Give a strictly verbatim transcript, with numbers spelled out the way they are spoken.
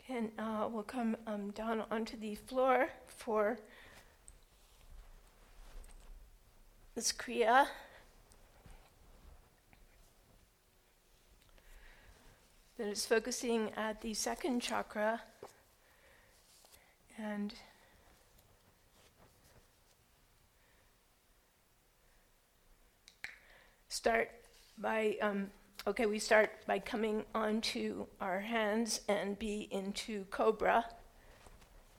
And uh, we'll come um, down onto the floor for this Kriya. That is focusing at the second chakra and start by, um, okay, we start by coming onto our hands and be into Cobra.